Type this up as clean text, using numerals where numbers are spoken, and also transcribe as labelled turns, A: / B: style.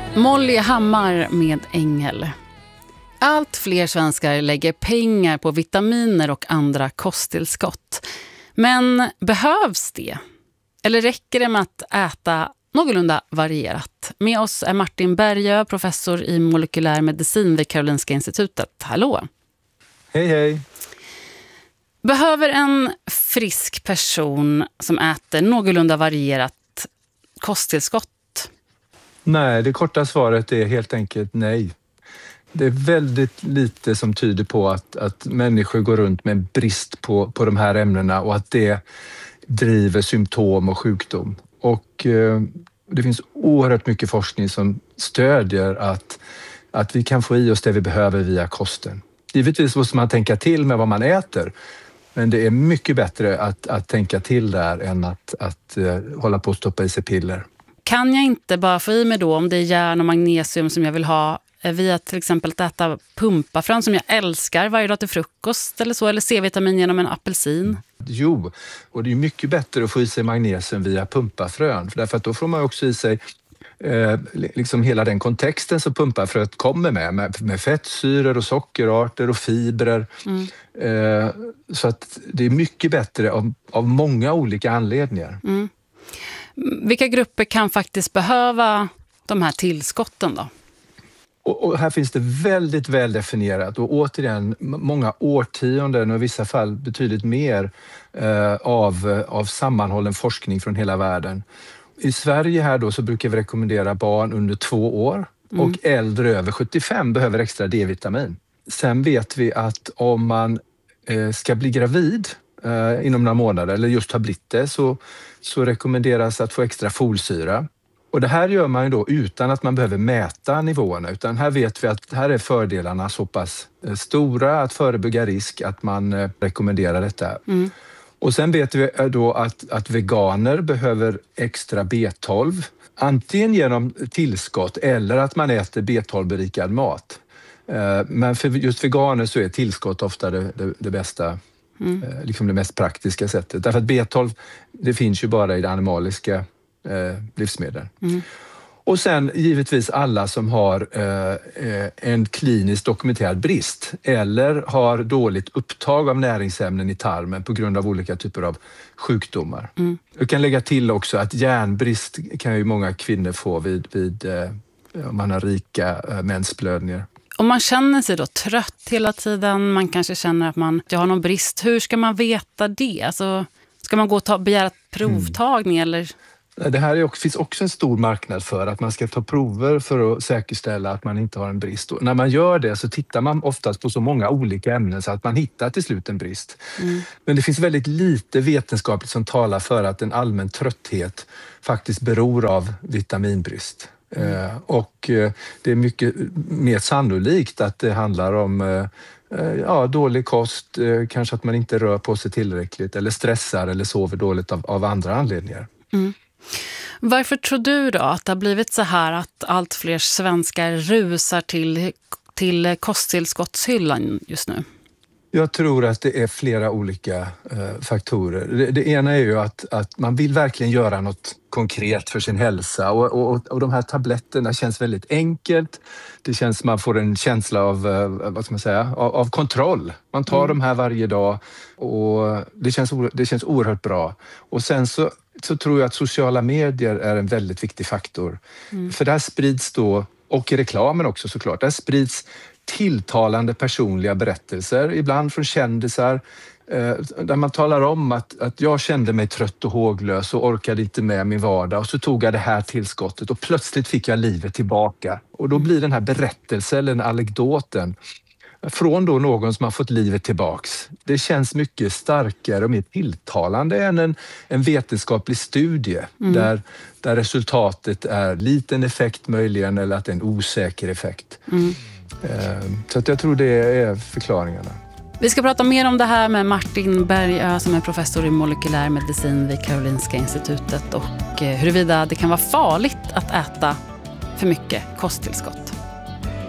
A: Molly Hammar med Ängel. Allt fler svenskar lägger pengar på vitaminer och andra kosttillskott. Men behövs det? Eller räcker det med att äta någorlunda varierat? Med oss är Martin Bergö, professor i molekylär medicin vid Karolinska institutet. Hallå!
B: Hej, hej!
A: Behöver en frisk person som äter någorlunda varierat kosttillskott?
B: Nej, det korta svaret är helt enkelt nej. Det är väldigt lite som tyder på att människor går runt med en brist på de här ämnena och att det driver symptom och sjukdom. Och det finns oerhört mycket forskning som stödjer att vi kan få i oss det vi behöver via kosten. Givetvis måste man tänka till med vad man äter, men det är mycket bättre att tänka till där än att hålla på att stoppa i sig piller.
A: Kan jag inte bara få i mig då, om det är järn och magnesium som jag vill ha, via till exempel att äta pumpafrön som jag älskar varje dag till frukost eller så, eller C-vitamin genom en apelsin?
B: Jo, och det är mycket bättre att få i sig magnesium via pumpafrön, för därför att då får man också i sig liksom hela den kontexten som pumpafröet kommer med fettsyror och sockerarter och fibrer. Så att det är mycket bättre av många olika anledningar.
A: Mm. Vilka grupper kan faktiskt behöva de här tillskotten då?
B: Och här finns det väldigt väl definierat och återigen många årtionden och i vissa fall betydligt mer av sammanhållen forskning från hela världen. I Sverige här då så brukar vi rekommendera barn under 2 år och äldre över 75 behöver extra D-vitamin. Sen vet vi att om man ska bli gravid inom några månader eller just har blivit det så rekommenderas att få extra folsyra. Och det här gör man ju då utan att man behöver mäta nivåerna, utan här vet vi att här är fördelarna så pass stora att förebygga risk att man rekommenderar detta. Och sen vet vi då att veganer behöver extra B12, antingen genom tillskott eller att man äter B12-berikad mat. Men för just veganer så är tillskott ofta det bästa, liksom det mest praktiska sättet. Därför att B12, det finns ju bara i det animaliska livsmedel. Och sen givetvis alla som har en kliniskt dokumenterad brist eller har dåligt upptag av näringsämnen i tarmen på grund av olika typer av sjukdomar. Jag kan lägga till också att järnbrist kan ju många kvinnor få vid om man har rika mensblödningar.
A: Om man känner sig då trött hela tiden, man kanske känner att man inte har någon brist, hur ska man veta det? Alltså, ska man gå och begära provtagning eller?
B: Det här finns också en stor marknad för att man ska ta prover för att säkerställa att man inte har en brist. Och när man gör det så tittar man oftast på så många olika ämnen så att man hittar till slut en brist. Men det finns väldigt lite vetenskapligt som talar för att en allmän trötthet faktiskt beror av vitaminbrist. Och det är mycket mer sannolikt att det handlar om dålig kost, kanske att man inte rör på sig tillräckligt eller stressar eller sover dåligt av andra anledningar.
A: Varför tror du då att det har blivit så här att allt fler svenskar rusar till kosttillskottshyllan just nu?
B: Jag tror att det är flera olika faktorer. Det ena är ju att man vill verkligen göra något konkret för sin hälsa och de här tabletterna känns väldigt enkelt. Det känns, man får en känsla av, av kontroll. Man tar de här varje dag och det känns oerhört bra. Och sen så tror jag att sociala medier är en väldigt viktig faktor. För där sprids då, och i reklamen också såklart, där sprids tilltalande personliga berättelser, ibland från kändisar, där man talar om att jag kände mig trött och håglös och orkade inte med min vardag och så tog jag det här tillskottet och plötsligt fick jag livet tillbaka. Och då blir den här berättelsen eller den anekdoten från då någon som har fått livet tillbaks. Det känns mycket starkare och mer tilltalande än en vetenskaplig studie där resultatet är liten effekt möjligen eller att det är en osäker effekt. Så att jag tror det är förklaringarna.
A: Vi ska prata mer om det här med Martin Bergö som är professor i molekylär medicin vid Karolinska institutet och huruvida det kan vara farligt att äta för mycket kosttillskott.